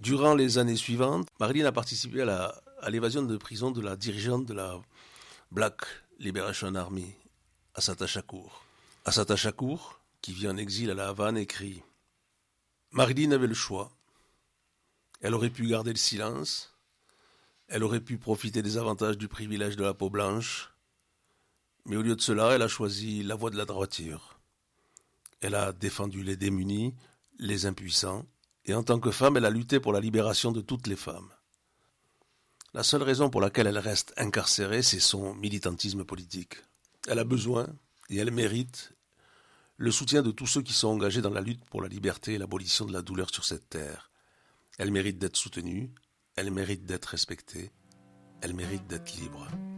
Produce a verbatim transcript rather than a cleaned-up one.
Durant les années suivantes, Marilyn a participé à, la, à l'évasion de prison de la dirigeante de la Black Liberation Army, Assata Shakur. Assata Shakur, qui vit en exil à La Havane, écrit « Marilyn avait le choix. Elle aurait pu garder le silence. Elle aurait pu profiter des avantages du privilège de la peau blanche. Mais au lieu de cela, elle a choisi la voie de la droiture. Elle a défendu les démunis, les impuissants, et en tant que femme, elle a lutté pour la libération de toutes les femmes. La seule raison pour laquelle elle reste incarcérée, c'est son militantisme politique. Elle a besoin, et elle mérite, le soutien de tous ceux qui sont engagés dans la lutte pour la liberté et l'abolition de la douleur sur cette terre. Elle mérite d'être soutenue, elle mérite d'être respectée, elle mérite d'être libre.